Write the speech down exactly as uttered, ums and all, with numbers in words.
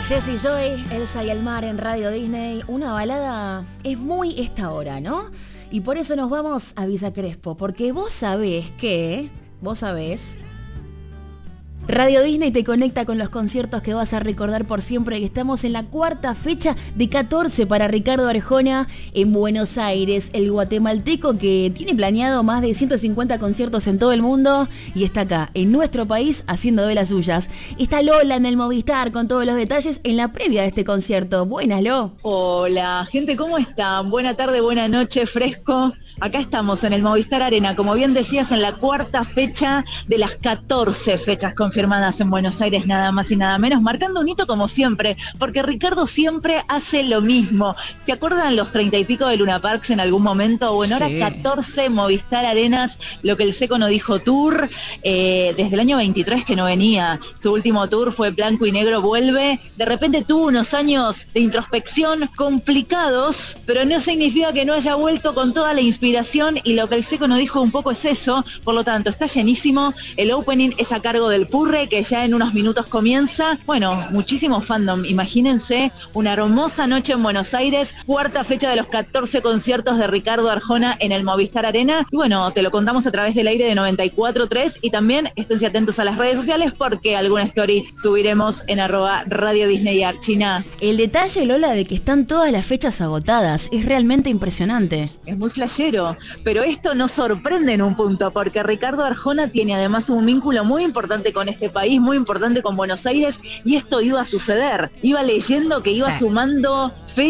Jessie Joy, Elsa y el mar en Radio Disney. Una balada es muy esta hora, ¿no? Y por eso nos vamos a Villa Crespo, porque vos sabés que, vos sabés, Radio Disney te conecta con los conciertos que vas a recordar por siempre, que estamos en la cuarta fecha de catorce para Ricardo Arjona en Buenos Aires, el guatemalteco que tiene planeado más de ciento cincuenta conciertos en todo el mundo y está acá, en nuestro país, haciendo de las suyas. Está Lola en el Movistar con todos los detalles en la previa de este concierto. Buenas, Lo. Hola, gente, ¿cómo están? Buena tarde, buena noche, fresco. Acá estamos en el Movistar Arena, como bien decías, en la cuarta fecha de las catorce fechas confirmadas en Buenos Aires, nada más y nada menos, marcando un hito como siempre, porque Ricardo siempre hace lo mismo. ¿Se acuerdan los treinta y pico de Luna Parks en algún momento? Bueno, sí. Ahora catorce Movistar Arenas, lo que el Seco no dijo tour, eh, desde el año veintitrés que no venía. Su último tour fue Blanco y Negro Vuelve. De repente tuvo unos años de introspección complicados, pero no significa que no haya vuelto con toda la inspiración, y lo que el Seco nos dijo un poco es eso. Por lo tanto, está llenísimo. El opening es a cargo del Purre, que ya en unos minutos comienza. Bueno, muchísimo fandom. Imagínense una hermosa noche en Buenos Aires, cuarta fecha de los catorce conciertos de Ricardo Arjona en el Movistar Arena. Y bueno, te lo contamos a través del aire de noventa y cuatro punto tres, y también esténse atentos a las redes sociales porque alguna story subiremos en arroba Radio Disney Archina. El detalle, Lola, de que están todas las fechas agotadas es realmente impresionante. Es muy flashero. Pero esto nos sorprende en un punto, porque Ricardo Arjona tiene además un vínculo muy importante con este país, muy importante con Buenos Aires, y esto iba a suceder. Iba leyendo que iba sí. sumando fechas